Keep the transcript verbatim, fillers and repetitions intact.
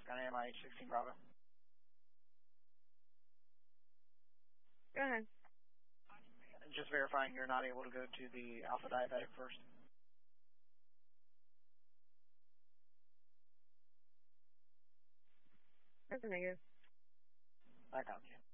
on M I H sixteen Bravo. Go ahead. Just verifying you're not able to go to the Alpha Diabetic first. That's a negative. Back on you.